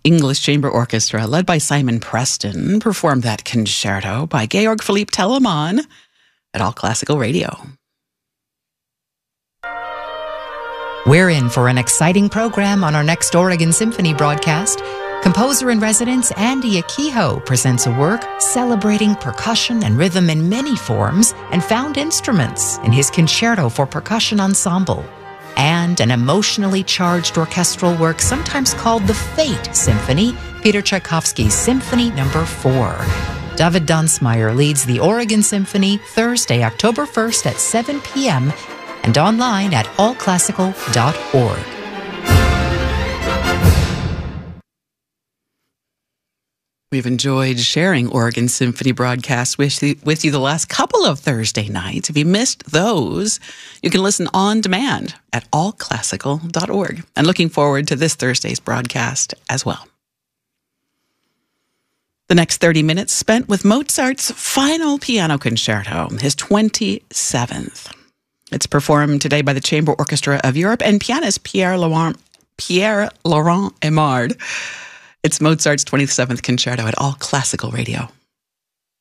English Chamber Orchestra, led by Simon Preston, performed that concerto by Georg Philipp Telemann at All Classical Radio. We're in for an exciting program on our next Oregon Symphony broadcast. Composer-in-residence Andy Akiho presents a work celebrating percussion and rhythm in many forms and found instruments in his Concerto for Percussion Ensemble, and an emotionally charged orchestral work sometimes called the Fate Symphony, Peter Tchaikovsky's Symphony No. 4. David Dunsmeyer leads the Oregon Symphony Thursday, October 1st at 7 p.m. and online at allclassical.org. We've enjoyed sharing Oregon Symphony broadcasts with you the last couple of Thursday nights. If you missed those, you can listen on demand at allclassical.org. And looking forward to this Thursday's broadcast as well. The next 30 minutes spent with Mozart's final piano concerto, his 27th. It's performed today by the Chamber Orchestra of Europe and pianist Pierre-Laurent Aimard. It's Mozart's 27th concerto at All Classical Radio.